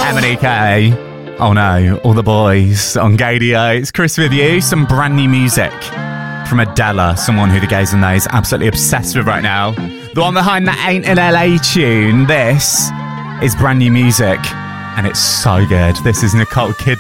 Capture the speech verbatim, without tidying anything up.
Emily K. Oh no, all the boys on Gadio. It's Chris with you. Some brand new music from Adela, someone who the gays and theys absolutely obsessed with right now. The one behind that Ain't an L A tune. This is brand new music, and it's so good. This is Nicole Kidman.